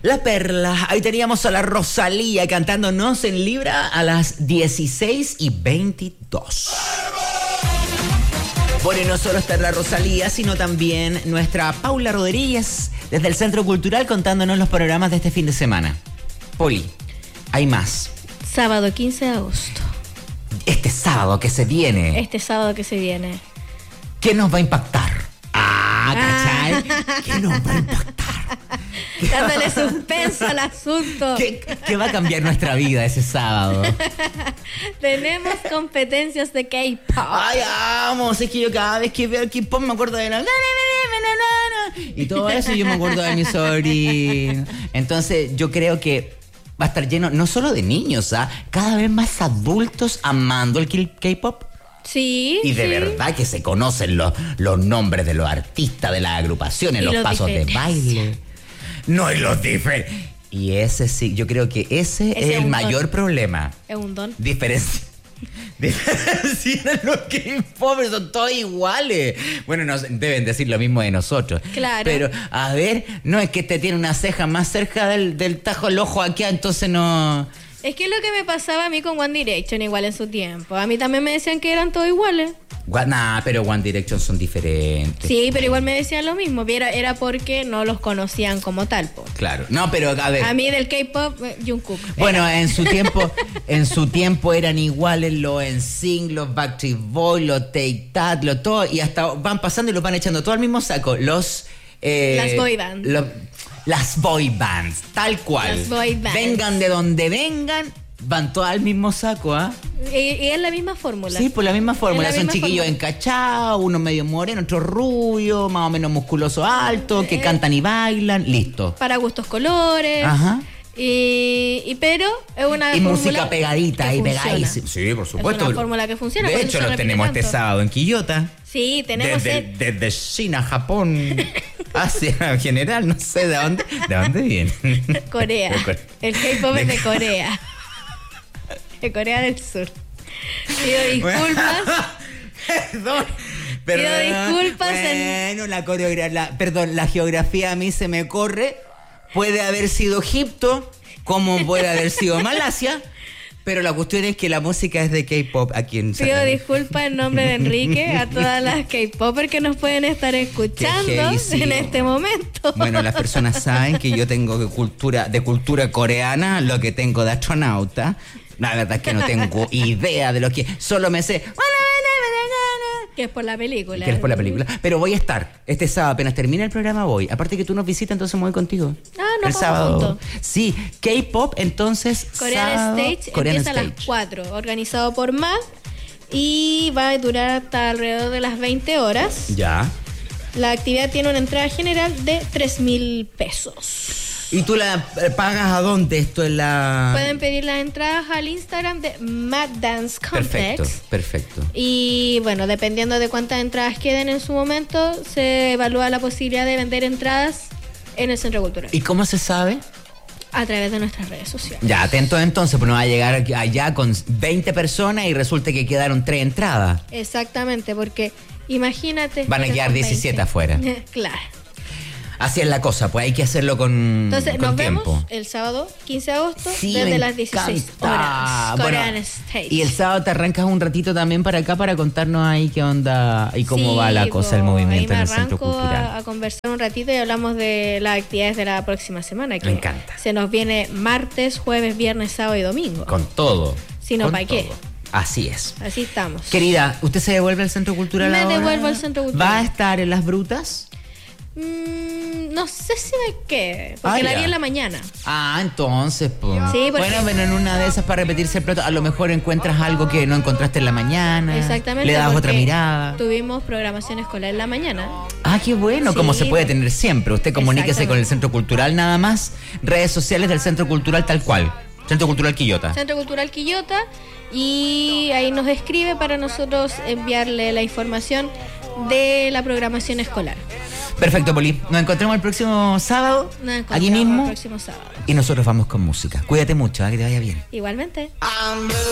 La Perla. Ahí teníamos a la Rosalía cantándonos en Libra a las 16:22. Bueno, y no solo está la Rosalía, sino también nuestra Paula Rodríguez desde el Centro Cultural contándonos los programas de este fin de semana. Poli, hay más. Sábado 15 de agosto. Este sábado que se viene. ¿Qué nos va a impactar? ¿Cachai? ¿Qué nos va a impactar? Dándole suspenso al asunto. ¿Qué va a cambiar nuestra vida ese sábado? Tenemos competencias de K-pop. Ay, vamos, es que yo cada vez que veo el K-pop me acuerdo de la... Y todo eso yo me acuerdo de mi sobrino. Entonces yo creo que va a estar lleno no solo de niños, cada vez más adultos amando el K-pop. Sí. Y de verdad que se conocen los nombres de los artistas, de las agrupaciones, los pasos de baile. No, y los diferentes. Y ese sí, yo creo que ese es el mayor problema. Es un don. Diferencian los K-pop, son todos iguales. Bueno, deben decir lo mismo de nosotros. Claro. Pero, a ver, no es que este tiene una ceja más cerca del tajo del ojo aquí, entonces no... Es que es lo que me pasaba a mí con One Direction igual en su tiempo. A mí también me decían que eran todos iguales. Pero One Direction son diferentes. Sí, pero igual me decían lo mismo. Era porque no los conocían como tal, po. Claro. No, pero a ver. A mí del K-pop, Jungkook. Bueno, en su tiempo eran iguales los NSYNC, los Backstreet Boys, los Take That, todo, y hasta van pasando y los van echando todo al mismo saco. Las boy bands. Las boy bands, tal cual. Las boy bands. Vengan de donde vengan, van todos al mismo saco, Y es la misma fórmula. Sí, pues la misma fórmula. Son misma chiquillos fórmula. encachados, unos medio morenos, otros rubios, más o menos musculosos altos, que cantan y bailan, listo. Para gustos colores. Ajá. Pero es una y fórmula música pegadita y funciona. pegadísima. Sí, por supuesto. Es una fórmula que funciona. De hecho, lo tenemos este sábado en Quillota. Sí, tenemos... Desde China, Japón, Asia en general, no sé de dónde viene. Corea. El K-pop es de Corea. De Corea del Sur. Pido disculpas. Perdón. Pido disculpas. La geografía a mí se me corre. Puede haber sido Egipto, como puede haber sido Malasia, pero la cuestión es que la música es de K-pop aquí en Pido disculpas en nombre de Enrique a todas las K-popers que nos pueden estar escuchando en este momento. Bueno, las personas saben que yo tengo de cultura coreana, lo que tengo de astronauta. La verdad es que no tengo idea de lo que... Solo me sé... Que es por la película. Pero voy a estar este sábado, apenas termina el programa voy. Aparte que tú nos visitas, entonces me voy contigo. El sábado. Juntos. Sí, K-pop, entonces Korean Stage empieza a las 4, organizado por MAD y va a durar hasta alrededor de las 20 horas. Ya. La actividad tiene una entrada general de 3,000 pesos. ¿Y tú la pagas a dónde? Esto es la... Pueden pedir las entradas al Instagram de Mad Dance Complex. Perfecto. Y bueno, dependiendo de cuántas entradas queden en su momento, se evalúa la posibilidad de vender entradas en el Centro Cultural. ¿Y cómo se sabe? A través de nuestras redes sociales. Ya, atento entonces, pues no va a llegar allá con 20 personas y resulta que quedaron 3 entradas. Exactamente, porque imagínate... Van a quedar 17 afuera. Claro. Así es la cosa, pues hay que hacerlo con tiempo. Entonces, nos vemos el sábado 15 de agosto desde las 16 horas. Korean Stage. Y el sábado te arrancas un ratito también para acá para contarnos ahí qué onda y cómo va la cosa, el movimiento en el Centro Cultural. A conversar un ratito y hablamos de las actividades de la próxima semana. Me encanta. Se nos viene martes, jueves, viernes, sábado y domingo. Con todo. Si no, ¿para qué? Así es. Así estamos. Querida, ¿usted se devuelve al Centro Cultural ahora? Me devuelvo al Centro Cultural. ¿Va a estar en Las Brutas? No sé si me quede, porque la haría en la mañana. Entonces, pues. Sí, porque... Bueno, en una de esas para repetirse el plato, a lo mejor encuentras algo que no encontraste en la mañana. Exactamente. Le das otra mirada. Tuvimos programación escolar en la mañana. Qué bueno, como se puede tener siempre. Usted comuníquese con el Centro Cultural nada más. Redes sociales del Centro Cultural tal cual. Centro Cultural Quillota. Centro Cultural Quillota. Y ahí nos escribe para nosotros enviarle la información de la programación escolar. Perfecto, Poli. Nos encontramos el próximo sábado. Aquí mismo. El próximo sábado. Y nosotros vamos con música. Cuídate mucho, que te vaya bien. Igualmente.